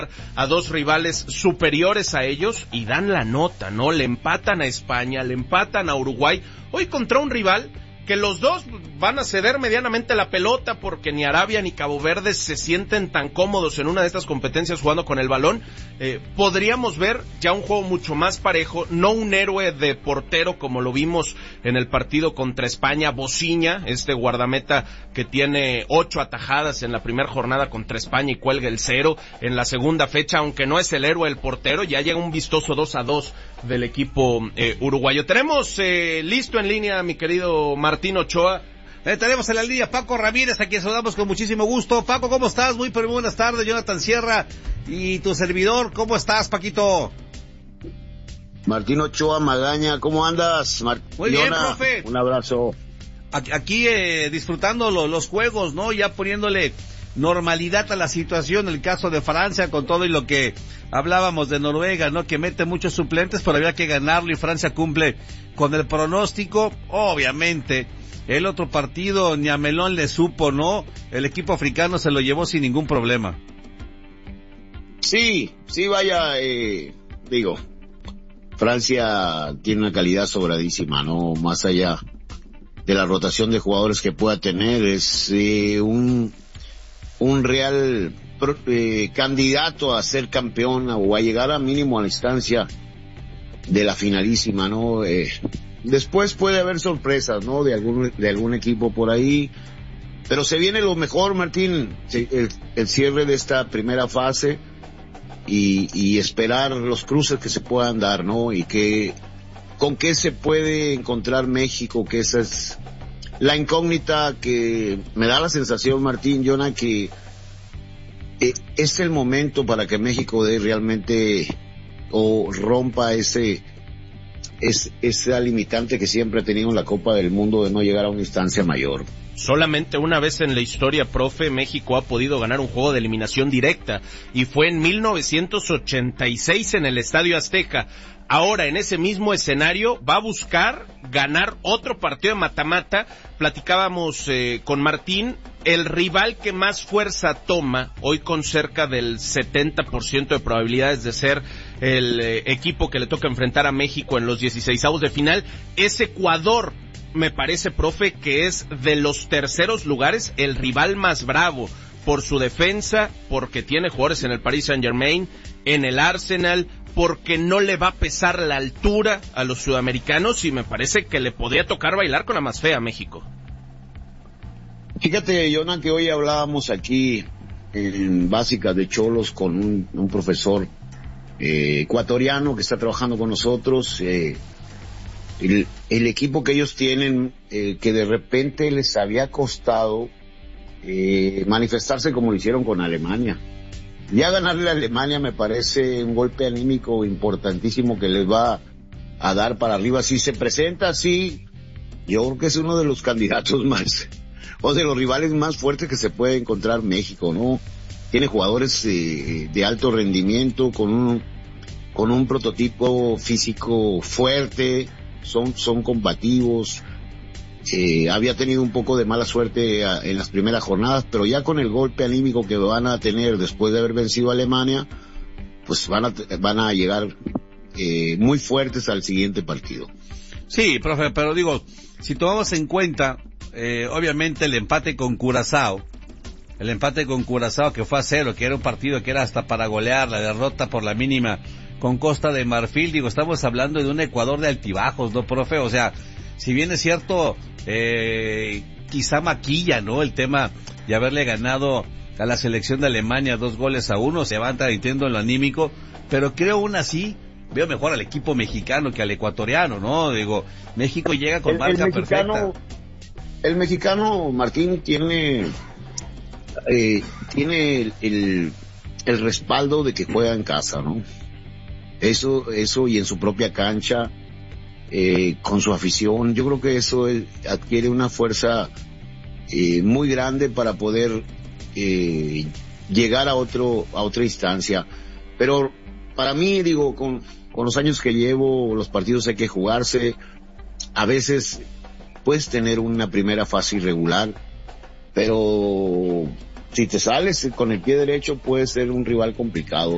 a dos rivales superiores a ellos y dan la nota, ¿no? Le empatan a España, le empatan a Uruguay, hoy contra un rival que los dos van a ceder medianamente la pelota porque ni Arabia ni Cabo Verde se sienten tan cómodos en una de estas competencias jugando con el balón. Podríamos ver ya un juego mucho más parejo, no un héroe de portero como lo vimos en el partido contra España, Bociña, este guardameta que tiene 8 atajadas en la primera jornada contra España y cuelga el 0. En la segunda fecha, aunque no es el héroe el portero, ya llega un vistoso 2-2 del equipo uruguayo. Tenemos listo en línea, mi querido Martín Ochoa. Tenemos en la línea Paco Ramírez, a quien saludamos con muchísimo gusto. Paco, ¿cómo estás? Muy buenas tardes. Jonathan Sierra y tu servidor. ¿Cómo estás, Paquito? Martín Ochoa Magaña, ¿cómo andas? Muy bien, profe. Un abrazo. Aquí disfrutando los juegos, ¿no? Ya poniéndole normalidad a la situación. El caso de Francia, con todo y lo que hablábamos de Noruega, ¿no? Que mete muchos suplentes, pero había que ganarlo y Francia cumple con el pronóstico. Obviamente, el otro partido ni a Melón le supo, ¿no? El equipo africano se lo llevó sin ningún problema. Sí, vaya, Francia tiene una calidad sobradísima, ¿no? Más allá de la rotación de jugadores que pueda tener, es un real candidato a ser campeón o a llegar a mínimo a la instancia de la finalísima, ¿no? Después puede haber sorpresas, ¿no? De algún equipo por ahí, pero se viene lo mejor, Martín, el cierre de esta primera fase y esperar los cruces que se puedan dar, ¿no? Y con qué se puede encontrar México, que esa es la incógnita que me da la sensación, Martín, Jonah, que es el momento para que México dé realmente o rompa esa limitante que siempre ha tenido en la Copa del Mundo de no llegar a una instancia mayor. Solamente una vez en la historia, profe, México ha podido ganar un juego de eliminación directa y fue en 1986 en el Estadio Azteca. Ahora, en ese mismo escenario, va a buscar ganar otro partido de mata-mata. Platicábamos con Martín, el rival que más fuerza toma, hoy con cerca del 70% de probabilidades de ser el equipo que le toca enfrentar a México en los 16avos de final, es Ecuador. Me parece, profe, que es de los terceros lugares el rival más bravo por su defensa, porque tiene jugadores en el Paris Saint-Germain, en el Arsenal, porque no le va a pesar la altura a los sudamericanos y me parece que le podría tocar bailar con la más fea a México. Fíjate, Jonah, que hoy hablábamos aquí en Básicas de Cholos con un profesor ecuatoriano que está trabajando con nosotros. El equipo que ellos tienen, que de repente les había costado manifestarse como lo hicieron con Alemania. Ya ganarle a Alemania me parece un golpe anímico importantísimo que les va a dar para arriba. Si se presenta así, yo creo que es uno de los candidatos más, o de los rivales más fuertes que se puede encontrar México, ¿no? Tiene jugadores de alto rendimiento, con un prototipo físico fuerte, son combativos. Había tenido un poco de mala suerte en las primeras jornadas, pero ya con el golpe anímico que van a tener después de haber vencido a Alemania, pues van a llegar muy fuertes al siguiente partido. Sí, profe, pero digo, si tomamos en cuenta, obviamente el empate con Curazao que fue a 0, que era un partido que era hasta para golear, la derrota por la mínima con Costa de Marfil, digo, estamos hablando de un Ecuador de altibajos, ¿no, profe? O sea, si bien es cierto, quizá maquilla, ¿no? El tema de haberle ganado a la selección de Alemania 2-1, se van transmitiendo en lo anímico, pero creo aún así, veo mejor al equipo mexicano que al ecuatoriano, ¿no? Digo, México llega con marca perfecta. El mexicano, Martín, tiene el respaldo de que juega en casa, ¿no? Eso y en su propia cancha, con su afición, yo creo que eso adquiere una fuerza muy grande para poder llegar a otra instancia. Pero para mí, digo, con los años que llevo, los partidos hay que jugarse. A veces puedes tener una primera fase irregular, pero si te sales con el pie derecho puede ser un rival complicado.